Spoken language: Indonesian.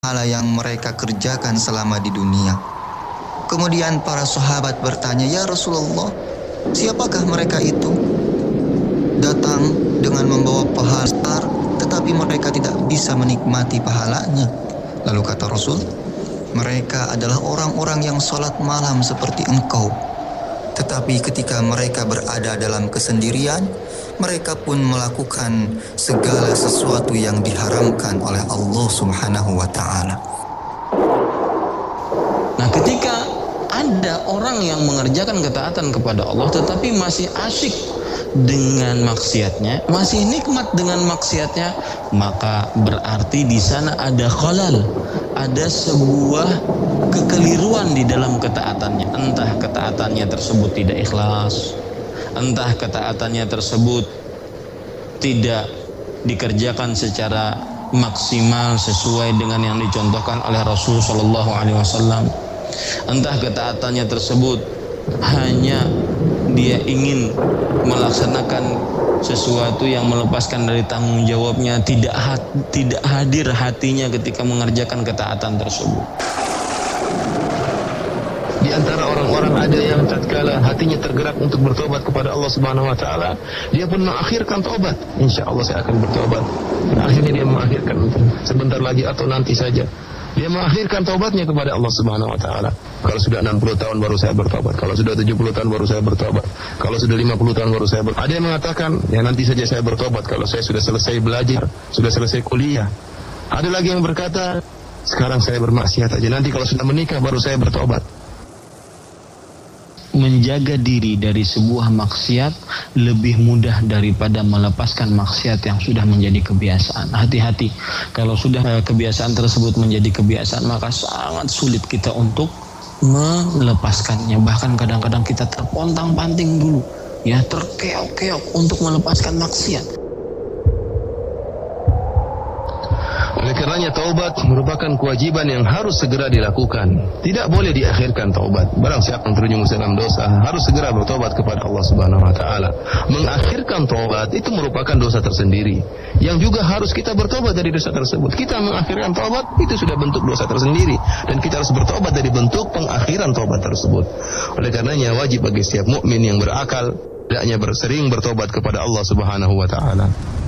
pahala yang mereka kerjakan selama di dunia. Kemudian para sahabat bertanya, "Ya Rasulullah, siapakah mereka itu? Datang dengan membawa pahala besar, tetapi mereka tidak bisa menikmati pahalanya." Lalu kata Rasul, "Mereka adalah orang-orang yang sholat malam seperti engkau. Tetapi ketika mereka berada dalam kesendirian, mereka pun melakukan segala sesuatu yang diharamkan oleh Allah Subhanahu wa Ta'ala." Nah, ketika ada orang yang mengerjakan ketaatan kepada Allah tetapi masih asyik dengan maksiatnya, masih nikmat dengan maksiatnya, maka berarti di sana ada khalal, ada sebuah kekeliruan di dalam ketaatannya. Entah ketaatannya tersebut tidak ikhlas, entah ketaatannya tersebut tidak dikerjakan secara maksimal sesuai dengan yang dicontohkan oleh Rasul Shallallahu Alaihi Wasallam. Entah ketaatannya tersebut hanya dia ingin melaksanakan sesuatu yang melepaskan dari tanggung jawabnya, tidak hadir hatinya ketika mengerjakan ketaatan tersebut. Di antara orang-orang ada yang tatkala hatinya tergerak untuk bertobat kepada Allah Subhanahu wa taala, dia pun mengakhirkan tobat. Insya Allah saya akan bertobat. Akhirnya dia mengakhirkan sebentar lagi atau nanti saja. Dia mengakhirkan taubatnya kepada Allah Subhanahu wa taala. Kalau sudah 60 tahun baru saya bertobat. Kalau sudah 70 tahun baru saya bertobat. Kalau sudah 50 tahun baru saya bertobat. Ada yang mengatakan, ya nanti saja saya bertobat kalau saya sudah selesai belajar, sudah selesai kuliah. Ada lagi yang berkata, sekarang saya bermaksiat aja, nanti kalau sudah menikah baru saya bertobat. Menjaga diri dari sebuah maksiat lebih mudah daripada melepaskan maksiat yang sudah menjadi kebiasaan. Hati-hati, kalau sudah kebiasaan tersebut menjadi kebiasaan, maka sangat sulit kita untuk melepaskannya. Bahkan kadang-kadang kita terpontang-panting dulu, ya, terkeok-keok untuk melepaskan maksiat. Oleh karenanya taubat merupakan kewajiban yang harus segera dilakukan. Tidak boleh diakhirkan taubat. Barang siapa yang terjerumus dalam dosa harus segera bertobat kepada Allah Subhanahu wa taala. Mengakhirkan taubat itu merupakan dosa tersendiri yang juga harus kita bertobat dari dosa tersebut. Kita mengakhirkan taubat itu sudah bentuk dosa tersendiri dan kita harus bertobat dari bentuk pengakhiran taubat tersebut. Oleh karenanya wajib bagi setiap mukmin yang berakal hendaknya sering bertobat kepada Allah Subhanahu wa taala.